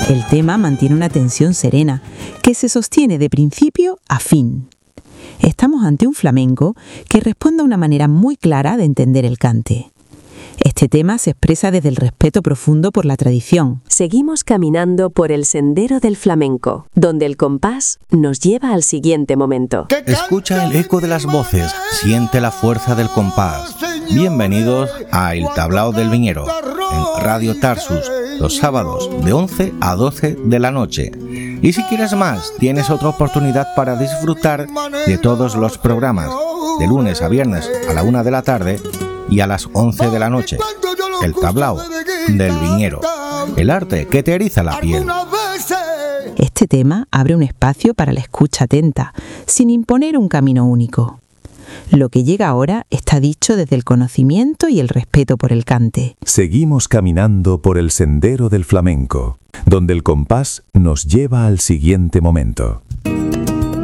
El tema mantiene una tensión serena que se sostiene de principio a fin. Estamos ante un flamenco que responde a una manera muy clara de entender el cante. Este tema se expresa desde el respeto profundo por la tradición. Seguimos caminando por el sendero del flamenco, donde el compás nos lleva al siguiente momento. Escucha el eco de las voces, siente la fuerza del compás. Bienvenidos a El Tablao del Viñero, en Radio Tarsus, los sábados de 11 a 12 de la noche. Y si quieres más, tienes otra oportunidad para disfrutar de todos los programas, de lunes a viernes a la 1 de la tarde y a las 11 de la noche. El Tablao del Viñero, el arte que te eriza la piel. Este tema abre un espacio para la escucha atenta, sin imponer un camino único. Lo que llega ahora está dicho desde el conocimiento y el respeto por el cante. Seguimos caminando por el sendero del flamenco, donde el compás nos lleva al siguiente momento.